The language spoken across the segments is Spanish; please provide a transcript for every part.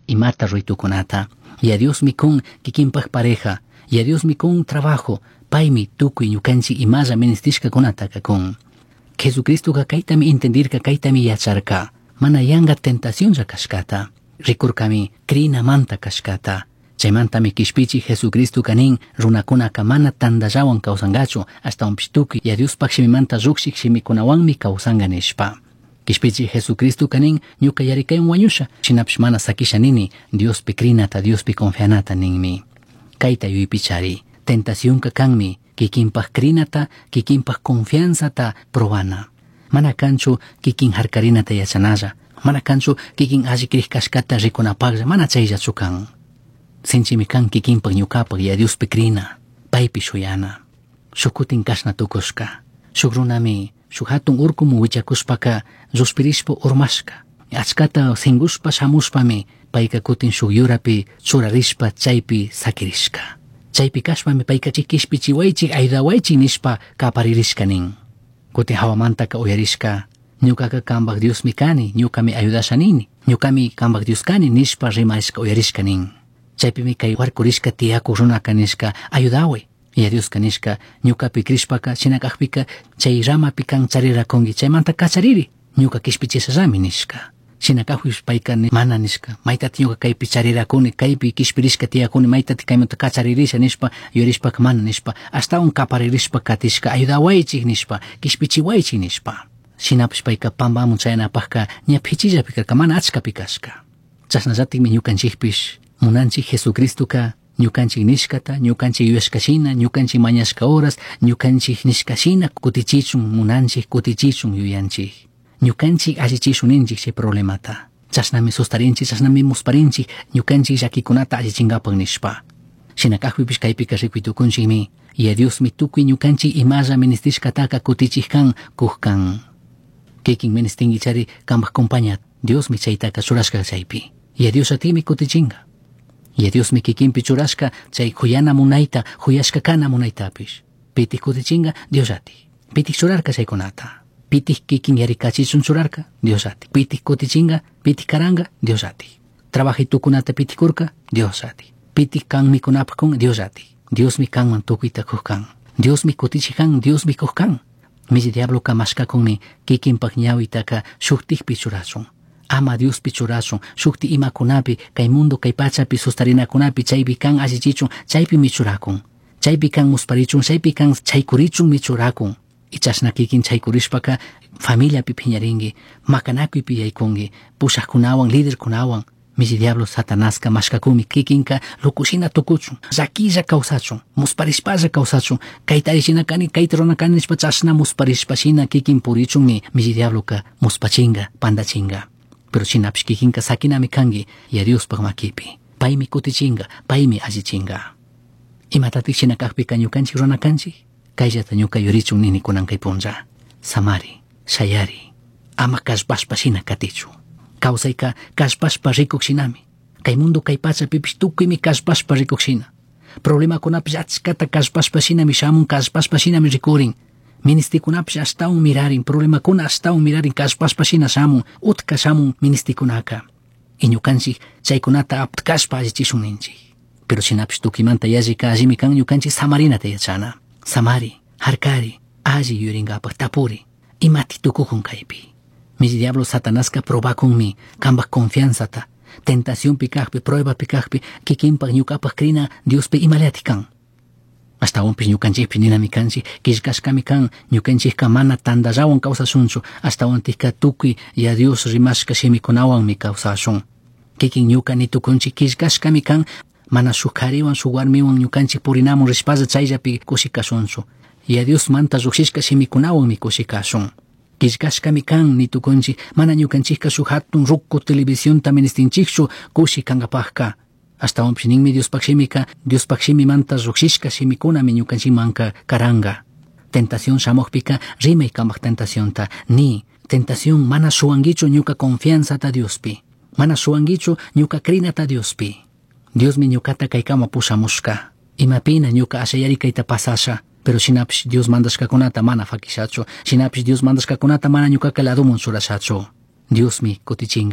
imata ruitukunata. Y a Dios mi con kikinpaj pareja. Y a Dios mi con trabajo. Paimi tukuy ñukanchi imalla ministishka kunata kakun. Jesucristo kakaitami entendir kakaitami yacharka. Mana yanga tentación ya kashkata. Rikurkami krina manta kashkata. Chaymantami kishpichi Jesucristo kanin runakuna kamana tandallawan kawsangachu hasta unpishtuki y a Dios pakshimimanta rukshik shimikunawanmi kawsanga nishpa. Kishpichi Jesucristo kanin ñuka yarikayan wañusha shinapish mana sakisha nini Dios pi krinata Dios pi confianata ninmi. Kaita yuypichari tentación kakanmi kikinpaj krinata kikinpaj confianzata probana. Mana kanchu kikin harkarinata yachanalla. Mana kanchu kikin allikrij kashkata rikunapaqlla mana chayllachu kan. Sinchimi kan kikinpaq ñukapaq y a Dios pikrina, paypi shuyana. Shukutin kashna tukushka. Shuk runami, shuk hatun urkumu wichakushpaka, ruspirishpa urmashka. Achkata singushpa shamushpami, payka kutin shuk yurapi churarishpa chaypi sakirishka. Chaypi kashpami payka chikishpi chiwaychik ayudawaychik nishpa kaparirishka nin. Kutin hawamantaka uyarishka, ñukaka kambaq Dios mi kani, ñukami ayudasha nini, ñukami kambaq Dios kani nishpa rimarishka uyarishka nin. Chaypimi kay warkurishka tiyaku runa kanishka ayudawi. Y a Dios kanishka ñukapi krishpaka chinakajpika chay ramapi kan charirakungi chaymanta kachariri. Ñuka kishpichisallami nishka. Chinakajpish payka mana nishka. Maytati ñuka kaypi charirakuni kaypi kishpirishka tiyakuni maytati kaymanta kacharirisha nishpa yurishpaka mana nishpa. Hasta un kaparirishpa katishka ayudawaychik nishpa kishpichiwaychik nishpa. Shinapish payka pambamun chaynapajka ñapichillapi karka mana achkapi kashka. Chasnallatikmi ñukanchikpish munanchik Jesucristoka ñukanchik nishkata, ñukanchik yuyashkashina, ñukanchik mañashka horas, ñukanchik nishkashina kutichichun munanchik, kutichichun yuyanchik. Ñukanchik allichishunninchik chay problemata. Chasnami sustarinchik, chasnami musparinchik, ñukanchik llakikunata allichingapak nishpa. Shinakajpipish kaypika rikuitukunchikmi, y a Dios mi tukuy ñukanchik imalla ministishkataka kutichik kan, kuj kan. Kikin ministingi chari kambaq compañat, Dios mi chaytaka churashka chaypi. Y a Dios atimi kutichinga. Y a Dios mi kikinpi churashka chay huyana munayta, huyashka kana munaytapish. Pitik kutichinga, Dios ati. Pitik churarka chaykunata. Pitik kikin yarikachichun churarka, Dios ati. Pitik kutichinga, pitik karanga, Dios ati. Trabajitukunata pitikurka, Dios ati. Pitik kan mikunapakun, Dios ati. Dios mi kanman tukuyta kuhkan. Dios mi kutichikan, Dios mi kuhkan. Misi diablo kamashkakunmi kikinpak ñawitaka shuktikpi churachun. Ama Dios pichurasun, shukti imakunapi, kay mundo kay pachapi sustarinakunapi, chaypi kan allichichun, chaypi michurakun. Chaypi kan musparichun, chaypi kan chaykurichun michurakun. Ichashna kikin chaykurishpaka, familia pi piñaringi, makanakuy pi yaykungi, pushakkunawan, liderkunawan. Misi diablo satanaska mashkakumi kikinka lukushina tukuchun, zakilla kausachun, musparishpalla kausachun, kaytarishina kani, kaytarona kani nishpa chashna musparishpashina kikin purichunmi, misi diabloka muspachinga, pandachinga. Pero chinapish kikinka sakinami kangi y a Dios pagmakipi. Paymi kutichinga, paymi allichinga. Imatatik chinakajpika ñukanchik runakanchik, kayllata ñuka yurichun nini kunan kay punlla. Samari, shayari, ama kashpashpashina katichu. Kawsayka kashpashpa rikukshinami. Kay mundo kay pachapipish tukuymi kashpashpa rikuksina. Problemakunapish achkata kashpashpashinami shamun, kashpashpashinami rikurin. Ministikunapish astawan mirarin, problemakuna astawan mirarin kashpashpashina shamun, utka shamun ministikunaka. Y ñukanchik chaykunata aptkashpa allichishun ninchik. Pero shinapish tukimanta yallika allimi kan ñukanchik samarinata yachana. Samari, harkari, alli yuringapak tapuri, imati tukukun kaypi. Mis diablo satanaska probakunmi, kambak confianzata, tentación pikajpi, prueba pikajpi, kikinpak ñukapak krina Diospi imaleati kan. Hasta onpis ñukanchikpi ninami kanchik, kishkashkami kan, ñukanchikka mana tandallawan kawsasunchu, hasta ontikka tukuy y a Dios rimashka shimikunawanmi kawsasun. Kikin ñuka nitukunchik kishkashkami kan, mana shukariwan suwarmiwan ñukanchik purinamun rishpalla chayllapi kushikasunchu. Y a Dios manta ruksishka shimikunawanmi kushikasun. Kishkashkami kan nitukunchik, mana ñukanchikka shuk hatun rukku televisión ministinchikchu kushikangapajka. Hasta onpis ninmi Dios pakshimi manta rukshishka shimikunami ñukanchikmanka karanga. Tentación shamukpika rimay kambaq tentacionta, ni tentación mana suwangichu ñuka confianzata Diospi. Mana suwangichu ñuka krinata Diospi. Diosmi ñukata kaykama pushamushka. Imapina ñuka ashayarikayta pasasha. Pero shinapish Dios mandashkakunata mana fakishachu. Shinapish Dios mandashkakunata mana ñukaka ladumun surashachu. Diosmi kutichinga.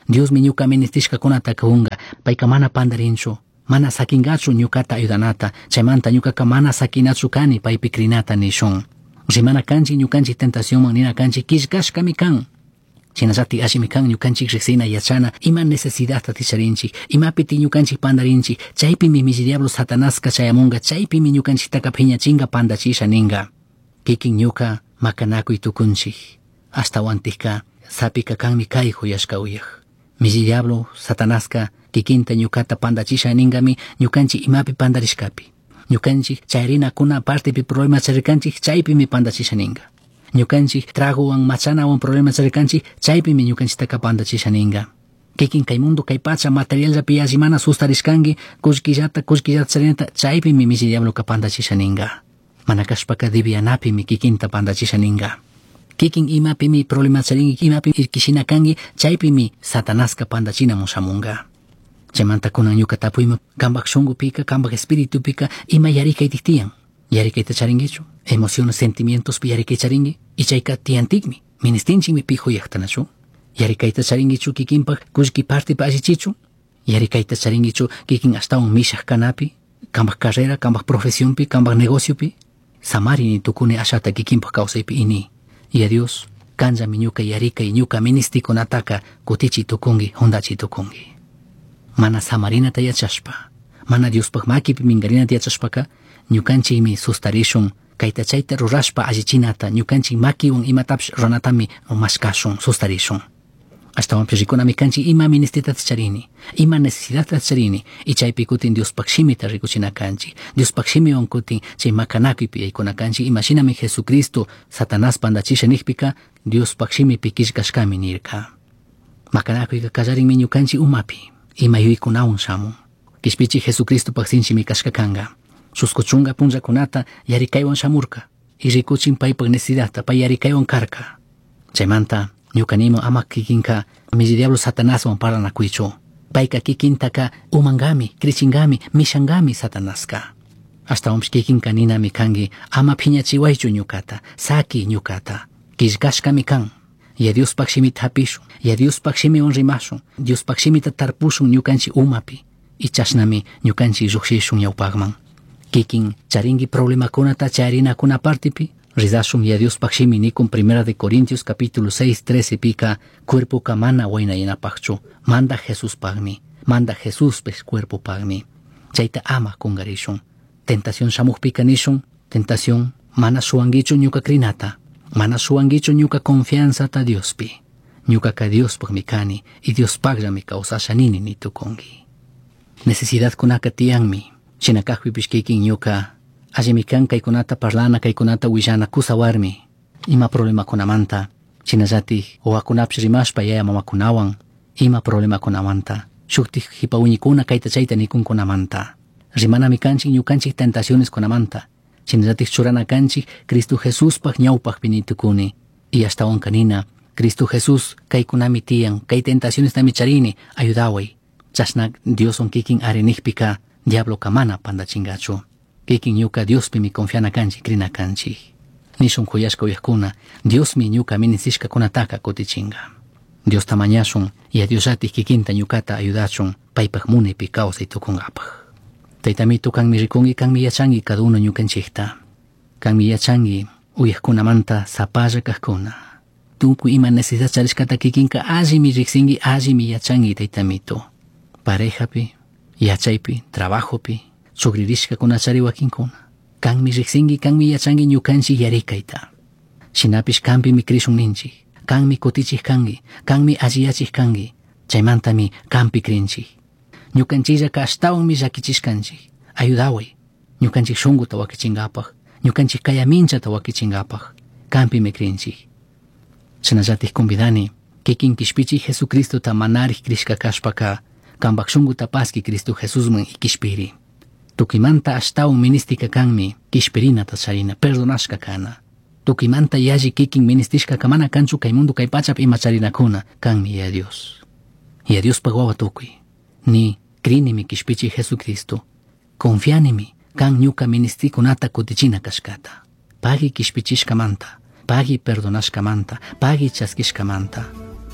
Dios mi ñuka ministishkakunata kahunga, payka mana pandarinchu, mana sakingachu ñukata ayudanata, chaymanta ñukaka mana sakinachu kani paypi krinata nishun. Rimana kanchi ñukanchik tentación nina kanchik kishkashkami kan. Chinasati ashimi kan ñukanchik riksina yachana ima necesidadta tisharinchik, imapiti ñukanchik pandarinchik, chaypimi diablo Satanaska chayamunga, chaypimi ñukanchiktaka phiñachinga pandachisha ninga. Kikin ñuka makanakuy tukunchik, hasta wantika sapika kanmi kay huyashka uyaj. Diablo Satanaska kikinta ñukata pandachisha ningami ñukanchik imapi pandarishkapi. Ñukanchik chayrina kuna partepi problema charirkanchik chaypimi pandachisha ninga. Ñukanchik tragowan machanawan problema charirkanchik chaypimi ñukanchiktaka pandachisha ninga. Kikin kay mundo kay pacha materialllapi yallimana sustarishkanki kullkillata charinata chaypimi diabloka pandachisha ninga. Mana kashpaka divianapimi kikinta pandachisha ninga. Kikin imapimi problema charinki imapi irkishina kanki chaypimi Satanaska pandachina mushamunga. Chaymanta kunan ñuka tapuyma kambak shungupika, kambak espiritupika ima yarikay tiktiyan. Yarikayta charinkichu, emociones, sentimientos pi yarikay charinki, y chayka tiyantikmi, ministinchikmi pi huyaktanachu. Yarikayta charinkichu kikinpak kullki partipa allichichu. Yarikayta charinkichu kikin astawan mishak kanapi, kambak carrera, kambak profesionpi, kambak negociopi. Samarini tukune ashata kikinpak kawsaypi ini. Y adiós, kanlla mi ñuka yarikay ñuka ministikunataka kutichi tukungi, hondachi tukungi. Mana samarinata yachashpa, mana Diospak makipi mingarinata yachashpaka, ñukanchikmi sustarishun, kayta chayta rurashpa allichinata, ñukanchik makiwan imatapsh runatami mashkashun, sustarishun. Ashtawanpi rikunami kanchik ima ministitata charini, ima necesidadta charini, y chaypi kutin Diospak shimita rikuchina kanchik, Diospak shimiwan kutin chay makanakuypi yaykuna kanchik, imashinami Jesucristo Satanás pandachisha nikpika, Diospak shimipi kishkashkami nirka. Makanakuyka kallarinmi ñukanchik umapi, ima yuykunawan shamun. Kishpichik Jesucristo paksinchimi kashkakanga. Suskuchunga punllakunata yarikaywan shamurka, y rikuchin paypak necesidadta pay yarikaywan karka. Chaymanta ñukanimo ama kikinka diablo Satanaswan paranakuychu. Payka kikintaka umangami, krichingami, mishangami Satanaska. Ashtawanpish kikinka ninami kangi ama phiñachiwaychu ñukata, saki ñukata. Kishkashkami kan. Ya Diospak shimita hapishun, ya Diospak shimiwan rimashun, Diospak shimita tarpushun ñukanchik umapi, y chashnami ñukanchik lluqshishun ñawpakman. Kikin charinki problemakunata charinakuna partipi, ridashun ya Diospak shimi nikun 1 Corintios capítulo 6:13 pika, cuerpoka mana waynayanapakchu, manda Jesuspakmi, manda Jesuspes cuerpopakmi. Chayta ama kungarishun. Tentación shamukpika nishun, tentación mana suwankichu ñuka krinata. Mana suwankichu ñuka confianzata Diospi. Ñukaka Diospakmi kani, y Diospakllami kawsasha nini nitukunki. Necesidad kunaka tiyanmi, shinakakpipish kikin ñuka, allimi kan kaykunata parlana kaykunata willana kusawarmi, ima problemakunamanta, shinallatik wawakunapsh rimashpa yaya mamakunawan, ima problemakunamanta, shuktik hipawiñikuna kayta chayta nikunkunamanta. Rimanami kanchik ñukanchik tentaciones kunamanta, shinallatik churana kanchik Cristo Jesuspak ñawpakpi nitukuni, y ashtawan kanina, Cristo Jesús kaykunami tiyan, kay tentaciones nami charini, ayudaway. Chashnak Dioson kikin arinigpika, diablo kamana pandachingachu. Kikin ñuka Diospi mi confiana kanchik, krina kanchik. Nishun kuyashka uyakuna, Dios mi ñuka minisishka kunataka kutichinga. Dios tamañashun, y a Diosatik kikinta ñukata ayudachun, paypak munipi kawsay tukungapaj. Taytami tukanmi rikungi kanmi yachangi cada uno ñukanchikta. Kanmi yachangi uyakkunamanta sapalla kajkuna. Tuku ima necesidad charishkata kikinka allimi riksingi, allimi yachangi taytamito. Parejapi, yachaypi, trabajopi, sugririshka kuna chari wakinkuna. Kanmi riksingi, kanmi yachangi ñukanchik yarikayta. Shinapish kanpi mi krishun ninchik, kanmi kutichik kangi, kanmi alliyachik kangi, chaymantami kanpi krinchik. Ñukanchilla ashtawanmi llakichishkanchik, ayudaway. Ñukanchik shunguta wakichingapaj, ñukanchik kaya minchata wakichingapaj, kanpi mi krinchik. Shinallatik convidani, kikin kishpichik Jesucristo ta manarij krishka kashpaka, kambak shunguta paski Cristo Jesusman ikishpiri. Tukimanta ashtawan ministika kanmi, kishpirinata charina, perdonashka kana. Tukimanta yaji kikin ministishka kamana kanchu kay mundo kay pachap ima charinakuna, kanmi ya Dios. Ya Dios pagwawa tukuy. Ni krinimi kishpichi Jesucristo. Confianimi, kan ñuka ministikunata kutichina kashkata. Pagi kishpichishkamanta, pagi perdonashkamanta, pagi chaskishkamanta,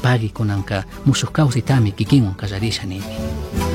pagi kunanka mushuq kawsaytami kikinwan kallarisha nini.